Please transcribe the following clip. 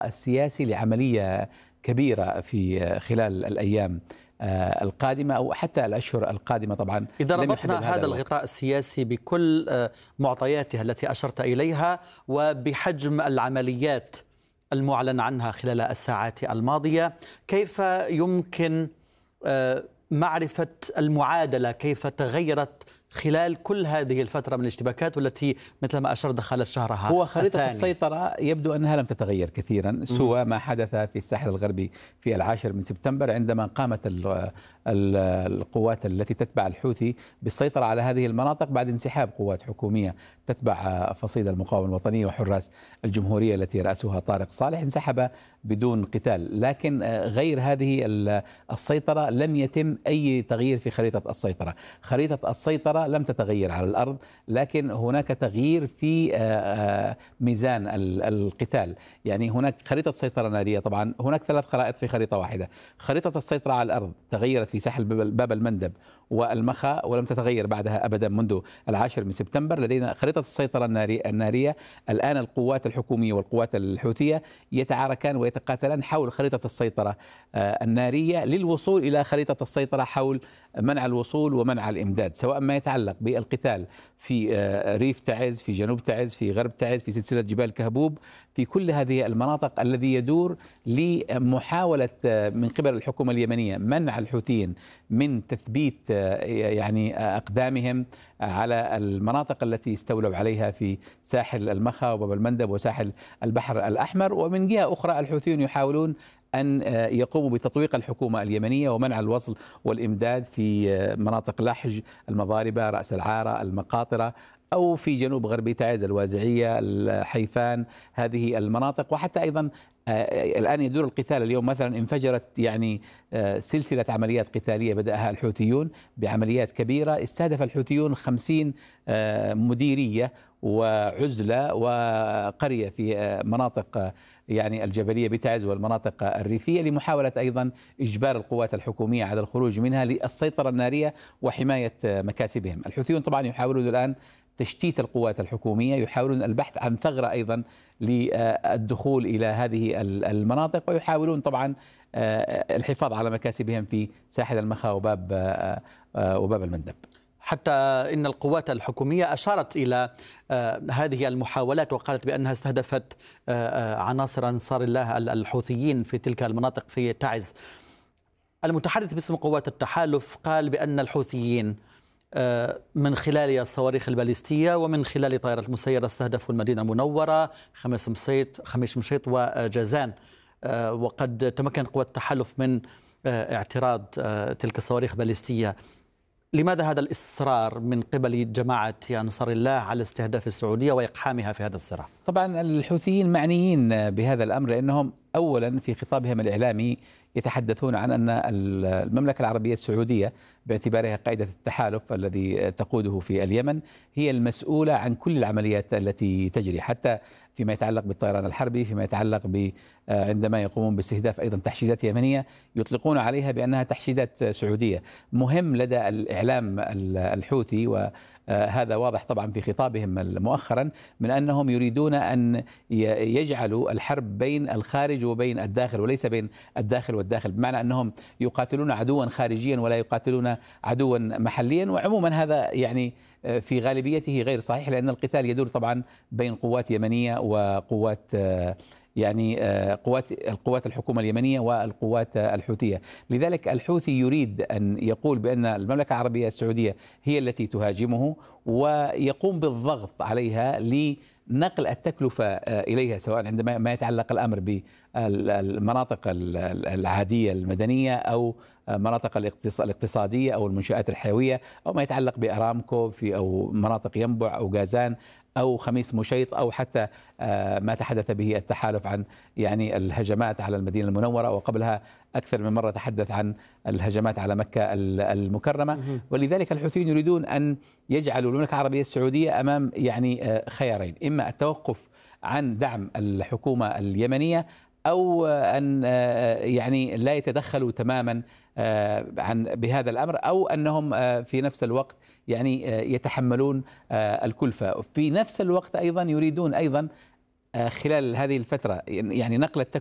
السياسي لعملية كبيرة في خلال الأيام القادمة أو حتى الأشهر القادمة. طبعا إذا لم ربطنا يحدد هذا الوقت. الغطاء السياسي بكل معطياتها التي أشرت إليها وبحجم العمليات المعلن عنها خلال الساعات الماضية، كيف يمكن معرفة المعادلة كيف تغيرت خلال كل هذه الفترة من الاشتباكات والتي مثل ما أشار دخلت شهرها هو خريطة الثاني؟ السيطرة يبدو أنها لم تتغير كثيرا سوى ما حدث في الساحل الغربي في 10 من سبتمبر، عندما قامت القوات التي تتبع الحوثي بالسيطرة على هذه المناطق بعد انسحاب قوات حكومية تتبع فصيل المقاومة الوطنية وحراس الجمهورية التي رأسها طارق صالح، انسحب بدون قتال. لكن غير هذه السيطرة لم يتم أي تغيير في خريطة السيطرة. خريطة السيطرة لم تتغير على الأرض، لكن هناك تغيير في ميزان القتال. يعني هناك خريطة سيطرة نارية، طبعا هناك 3 خرائط في خريطة واحدة. خريطة السيطرة على الأرض تغيرت في ساحل باب المندب والمخا ولم تتغير بعدها أبدا منذ 10 من سبتمبر. لدينا خريطة السيطرة النارية. الآن القوات الحكومية والقوات الحوثية يتعاركان ويتقاتلان حول خريطة السيطرة النارية للوصول إلى خريطة السيطرة حول منع الوصول ومنع الإمداد، سواء ما يتعلق بالقتال في ريف تعز، في جنوب تعز، في غرب تعز، في سلسلة جبال كهبوب، في كل هذه المناطق الذي يدور لمحاولة من قبل الحكومة اليمنية منع الحوثيين من تثبيت يعني أقدامهم على المناطق التي استولوا عليها في ساحل المخا وباب المندب وساحل البحر الأحمر. ومن جهة أخرى الحوثيون يحاولون أن يقوموا بتطويق الحكومة اليمنية ومنع الوصل والإمداد في مناطق لحج، المضاربة، رأس العارة، المقاطرة، أو في جنوب غربي تعز، الوازعية، الحيفان، هذه المناطق. وحتى أيضا الآن يدور القتال. اليوم مثلا انفجرت يعني سلسلة عمليات قتالية بدأها الحوثيون بعمليات كبيرة. استهدف الحوثيون 50 مديرية وعزلة وقرية في مناطق يعني الجبلية بتعز والمناطق الريفية، لمحاولة أيضا إجبار القوات الحكومية على الخروج منها للسيطرة النارية وحماية مكاسبهم. الحوثيون طبعا يحاولون الآن تشتيت القوات الحكومية، يحاولون البحث عن ثغرة أيضا للدخول إلى هذه المناطق، ويحاولون طبعا الحفاظ على مكاسبهم في ساحل المخا وباب المندب. حتى إن القوات الحكومية أشارت إلى هذه المحاولات وقالت بأنها استهدفت عناصر أنصار الله الحوثيين في تلك المناطق في تعز. المتحدث باسم قوات التحالف قال بأن الحوثيين من خلال الصواريخ الباليستية ومن خلال طائرات مسيرة استهدفوا المدينة المنورة، خميس مشيط وجازان. وقد تمكن قوات التحالف من اعتراض تلك الصواريخ الباليستية. لماذا هذا الإصرار من قبل جماعة أنصار الله على استهداف السعودية وإقحامها في هذا الصراع؟ طبعا الحوثيين معنيين بهذا الأمر، لأنهم أولا في خطابهم الإعلامي يتحدثون عن أن المملكة العربية السعودية باعتبارها قائدة التحالف الذي تقوده في اليمن هي المسؤولة عن كل العمليات التي تجري، حتى فيما يتعلق بالطيران الحربي، فيما يتعلق عندما يقومون باستهداف أيضا تحشيدات يمنية يطلقون عليها بأنها تحشيدات سعودية. مهم لدى الإعلام الحوثي، وهذا واضح طبعا في خطابهم مؤخرا، من أنهم يريدون أن يجعلوا الحرب بين الخارج وبين الداخل وليس بين الداخل والداخل، بمعنى أنهم يقاتلون عدوا خارجيا ولا يقاتلون عدوا محليا. وعموما هذا يعني في غالبيته غير صحيح، لأن القتال يدور طبعا بين قوات يمنية وقوات يعني القوات الحكومة اليمنية والقوات الحوثية. لذلك الحوثي يريد أن يقول بأن المملكة العربية السعودية هي التي تهاجمه، ويقوم بالضغط عليها لنقل التكلفة إليها، سواء عندما ما يتعلق الأمر بالمناطق العادية المدنية أو مناطق الاقتصادية أو المنشآت الحيوية، أو ما يتعلق بأرامكو أو مناطق ينبع أو غازان أو خميس مشيط، أو حتى ما تحدث به التحالف عن يعني الهجمات على المدينة المنورة، وقبلها أكثر من مرة تحدث عن الهجمات على مكة المكرمة. ولذلك الحوثيين يريدون أن يجعلوا المملكة العربية السعودية أمام يعني خيارين: إما التوقف عن دعم الحكومة اليمنية، أو أن يعني لا يتدخلوا تماما بهذا الأمر، أو أنهم في نفس الوقت يعني يتحملون الكلفة. في نفس الوقت أيضا يريدون أيضا خلال هذه الفترة يعني نقلة